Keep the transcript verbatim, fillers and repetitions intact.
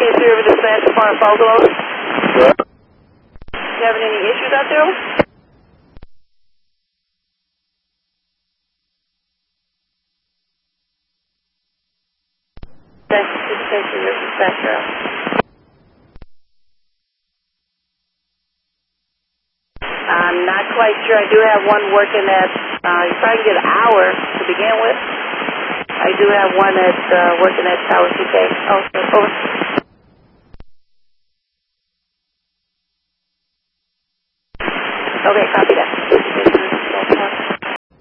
K three dispatch for Falcon, over. What? You having any issues out there, over? Thank you, K three dispatcher. I'm not quite sure. I do have one working at, uh, you probably get an hour to begin with. I do have one that's uh, working at Tower C K. Oh, over.